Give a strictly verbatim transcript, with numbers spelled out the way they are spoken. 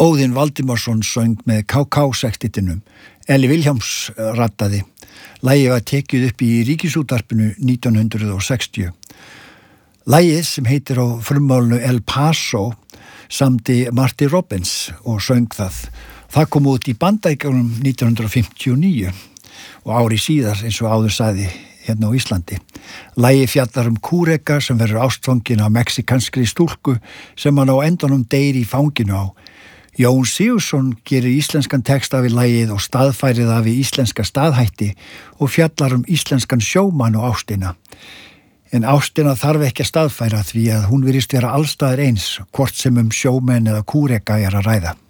Óðinn Valdimarsson söng með K K-sektitinum. Elli Vilhjálms rattaði. Lagið var tekið upp í Ríkisútvarpinu nítján hundruð sextíu. Lagið sem heitir á frummálinu El Paso samdi Marty Robbins og söng það. Það kom út í Bandaríkjunum nítján hundruð fimmtíu og níu og ári síðar eins og áður sagði hérna á Íslandi. Lagið fjallar um kúreka sem verður ástfangin af mexikanskri stúlku sem hann á endanum deyr í fanginu á. Jón Sigurðsson gerir íslenskan texta við lagið og staðfærið af í íslenska staðhætti og fjallar um íslenskan sjómann og ástina. En ástina þarf ekki að staðfæra því að hún virðist vera allstaðar eins, hvort sem um sjómenn eða kúreka er að ræða.